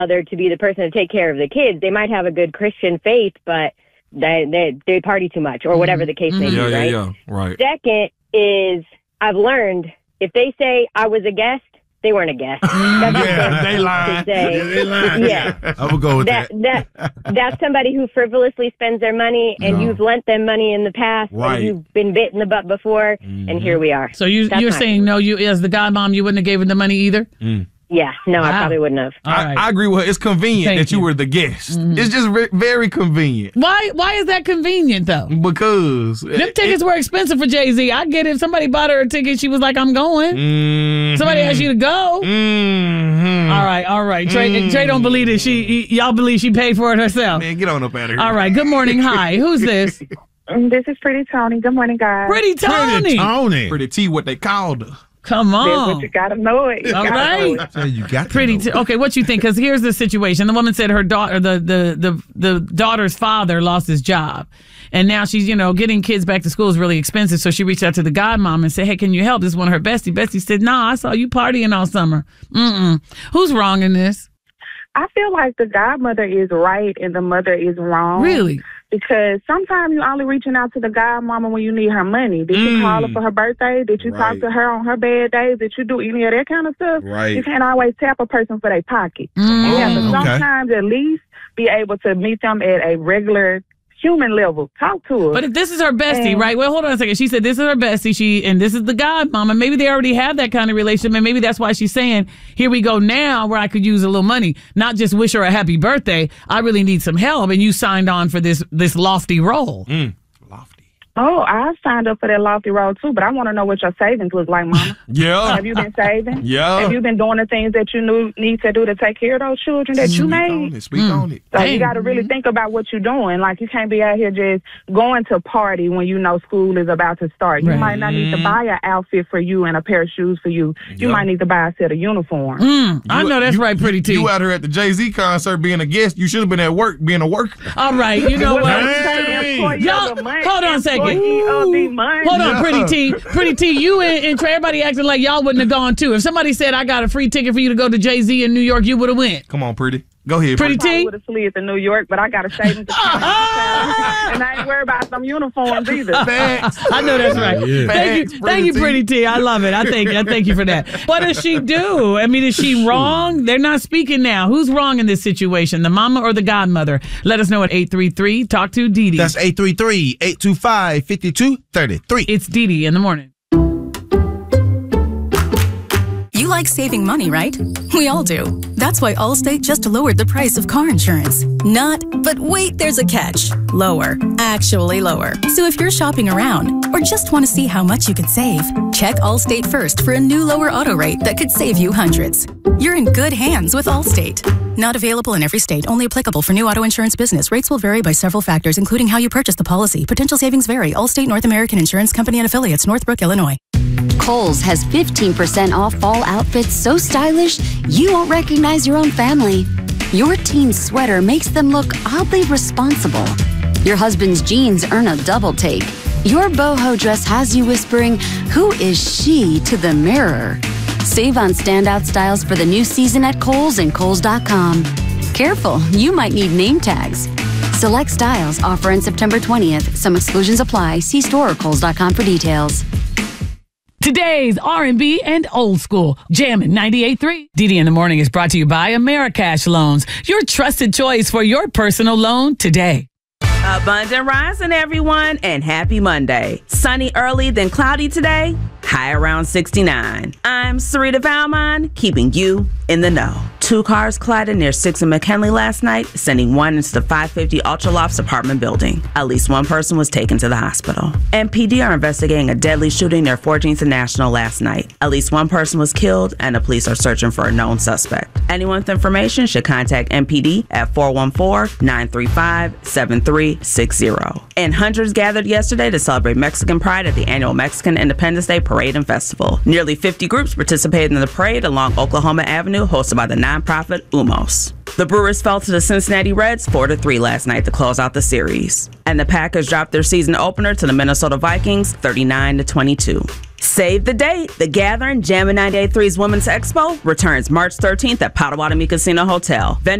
godmother to be the person to take care of the kids. They might have a good Christian faith, but they party too much or whatever the case may be, right? Yeah, right. Second is I've learned if they say I was a guest, they weren't a guest. That's they lied. They lied. Yeah. I will go with that. That's somebody who frivolously spends their money, and you've lent them money in the past, right. and you've been bit in the butt before, and here we are. So you're saying no, you as the godmom, you wouldn't have given the money either? Yeah, no, I probably wouldn't have. I agree with her. It's convenient that you were the guest. It's just very convenient. Why is that convenient, though? Because them tickets were expensive for Jay-Z. I get it. If somebody bought her a ticket, she was like, I'm going. Somebody asked you to go. All right. Trey don't believe that y'all believe she paid for it herself. Man, get on up out of here. All right, good morning. Hi, who's this? This is Pretty Tony. Good morning, guys. Pretty Tony. Pretty T, what they called her. Come on. That's what you gotta know it. All right. So you got Pretty. Okay, what you think? Because here's the situation. The woman said her daughter, the daughter's father, lost his job, and now she's getting kids back to school is really expensive. So she reached out to the godmom and said, "Hey, can you help?" This is one of her bestie. Bestie said, "Nah, I saw you partying all summer." Who's wrong in this? I feel like the godmother is right and the mother is wrong. Really? Because sometimes you're only reaching out to the godmama when you need her money. Did you call her for her birthday? Did you talk to her on her bad days? Did you do any of that kind of stuff? Right. You can't always tap a person for their pocket. You have to sometimes at least be able to meet them at a regular human level. Talk to her. But if this is her bestie, right? Well, hold on a second. She said this is her bestie. And this is the godmama. Maybe they already have that kind of relationship, and maybe that's why she's saying, "Here we go now, where I could use a little money, not just wish her a happy birthday. I really need some help." And you signed on for this lofty role. Lofty. Oh, I signed up for that lofty role too, but I want to know what your savings look like, Mama. Yeah. Have you been saving? Yeah. Have you been doing the things that you need to do to take care of those children that you made? Speak on it. So you got to really think about what you're doing. Like, you can't be out here just going to party when you know school is about to start. You might not need to buy an outfit for you and a pair of shoes for you. You might need to buy a set of uniforms. I know that's right, Pretty T. You out here at the Jay-Z concert being a guest. You should have been at work being a worker. All right, you know what? Y'all, hold on a second. Hold on, Pretty T. Pretty T, you and Trey, everybody acting like y'all wouldn't have gone too. If somebody said, "I got a free ticket for you to go to Jay-Z in New York," you would have went. Come on, Pretty. Go ahead. Pretty T. I would have slid to New York, but I got a savings account. And I ain't worried about some uniforms either. I know that's right. Yeah. Thank you, Pretty T. I love it. I thank you for that. What does she do? I mean, is she wrong? They're not speaking now. Who's wrong in this situation, the mama or the godmother? Let us know at 833. Talk to Dee Dee. That's 833-825-5233. It's Dee Dee in the morning. You like saving money, right? We all do. That's why Allstate just lowered the price of car insurance. But wait, there's a catch. Lower. Actually lower. So if you're shopping around or just want to see how much you could save, check Allstate first for a new lower auto rate that could save you hundreds. You're in good hands with Allstate. Not available in every state. Only applicable for new auto insurance business. Rates will vary by several factors, including how you purchase the policy. Potential savings vary. Allstate North American Insurance Company and Affiliates, Northbrook, Illinois. Kohl's has 15% off fall outfits so stylish you won't recognize your own family. Your teen's sweater makes them look oddly responsible. Your husband's jeans earn a double take. Your boho dress has you whispering, "Who is she?" to the mirror. Save on standout styles for the new season at Kohl's and Kohls.com. Careful, you might need name tags. Select styles offer on September 20th. Some exclusions apply. See store or Kohls.com for details. Today's R&B and old school. Jammin' 98.3. Dee Dee in the morning is brought to you by Americash Loans, your trusted choice for your personal loan today. Abundant rising, everyone, and happy Monday. Sunny early, then cloudy today. High around 69. I'm Sarita Valmont, keeping you in the know. 2 cars collided near 6 and McKinley last night, sending one into the 550 Ultra Lofts apartment building. At least one person was taken to the hospital. MPD are investigating a deadly shooting near 14th and National last night. At least one person was killed, and the police are searching for a known suspect. Anyone with information should contact MPD at 414-935-7360. And hundreds gathered yesterday to celebrate Mexican Pride at the annual Mexican Independence Day Parade and Festival. Nearly 50 groups participated in the parade along Oklahoma Avenue, hosted by the nonprofit Umos. The Brewers fell to the Cincinnati Reds 4-3 last night to close out the series. And the Packers dropped their season opener to the Minnesota Vikings 39-22. Save the date. The Gathering, Jammin' 98.3's Women's Expo, returns March 13th at Potawatomi Casino Hotel.